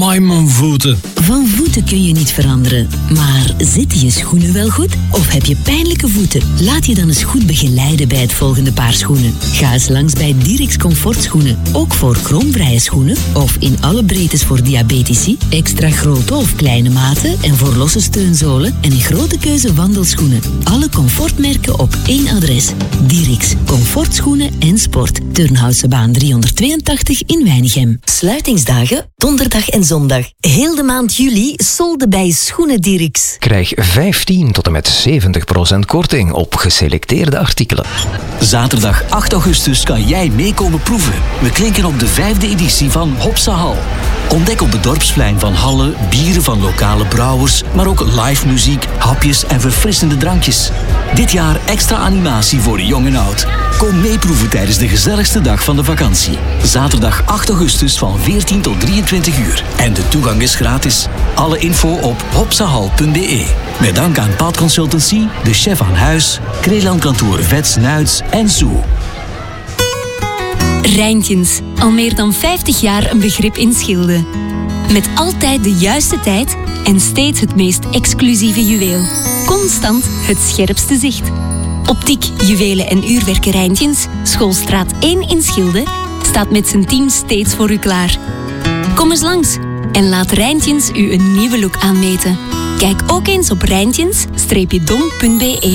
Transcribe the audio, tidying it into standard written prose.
Mijn voeten. Van voeten kun je niet veranderen. Maar zitten je schoenen wel goed? Of heb je pijnlijke voeten? Laat je dan eens goed begeleiden bij het volgende paar schoenen. Ga eens langs bij Dirix Comfortschoenen. Ook voor kromvrije schoenen. Of in alle breedtes voor diabetici. Extra grote of kleine maten. En voor losse steunzolen. En een grote keuze wandelschoenen. Alle comfortmerken op één adres. Dirix Comfortschoenen en Sport. Turnhousebaan 382 in Weinigem. Sluitingsdagen, donderdag en zondag. Heel de maand juli solden bij Schoenen Dirix. Krijg 15 tot en met 70% korting op geselecteerde artikelen. Zaterdag 8 augustus kan jij meekomen proeven. We klinken op de 5e editie van Hopsa Hal. Ontdek op het dorpsplein van Halle bieren van lokale brouwers, maar ook live muziek, hapjes en verfrissende drankjes. Dit jaar extra animatie voor jong en oud. Kom meeproeven tijdens de gezelligste dag van de vakantie. Zaterdag 8 augustus van 14 tot 23 uur. En de toegang is gratis. Alle info op hopsahal.be. Met dank aan Paad Consultancy, de chef aan huis, Kreelandkantoor Vets Nuits en Zoo. Rijntjens, al meer dan 50 jaar een begrip in Schilde. Met altijd de juiste tijd en steeds het meest exclusieve juweel. Constant het scherpste zicht. Optiek, juwelen en uurwerken Rijntjens, Schoolstraat 1 in Schilde, staat met zijn team steeds voor u klaar. Kom eens langs en laat Rijntjens u een nieuwe look aanmeten. Kijk ook eens op rijntjens-dom.be.